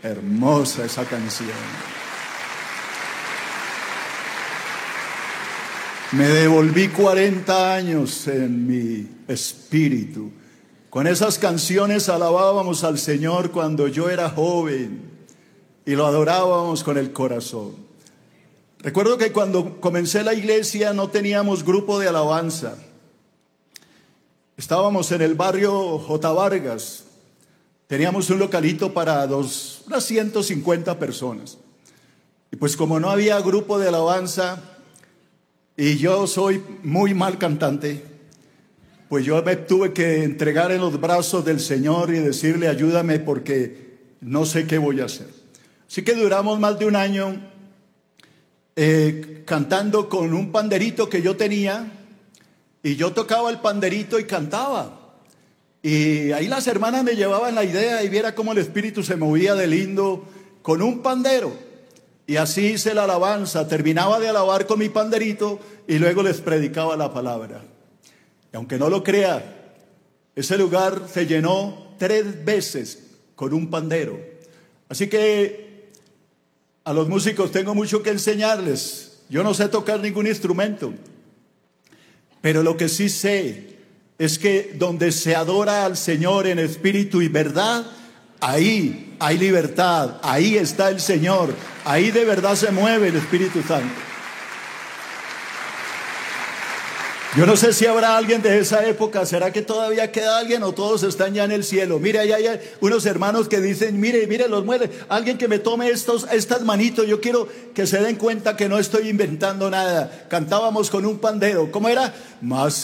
Hermosa esa canción. Me devolví 40 años en mi espíritu. Con esas canciones alabábamos al Señor cuando yo era joven y lo adorábamos con el corazón. Recuerdo que cuando comencé la iglesia no teníamos grupo de alabanza. Estábamos en el barrio J. Vargas. Teníamos un localito para unas 150 personas. Y pues como no había grupo de alabanza y yo soy muy mal cantante, pues yo me tuve que entregar en los brazos del Señor y decirle: ayúdame porque no sé qué voy a hacer. Así que duramos más de un año cantando con un panderito que yo tenía, y yo tocaba el panderito y cantaba. Y ahí las hermanas me llevaban la idea y viera cómo el espíritu se movía de lindo con un pandero. Y así hice la alabanza. Terminaba de alabar con mi panderito y luego les predicaba la palabra. Y aunque no lo crea, ese lugar se llenó 3 veces con un pandero. Así que a los músicos tengo mucho que enseñarles. Yo no sé tocar ningún instrumento, pero lo que sí sé es que donde se adora al Señor en espíritu y verdad, ahí hay libertad, ahí está el Señor, ahí de verdad se mueve el Espíritu Santo. Yo no sé si habrá alguien de esa época. ¿Será que todavía queda alguien o todos están ya en el cielo? Mire, allá hay unos hermanos que dicen: mire los muere, alguien que me tome estas manitos. Yo quiero que se den cuenta que no estoy inventando nada. Cantábamos con un pandero. ¿Cómo era? Mas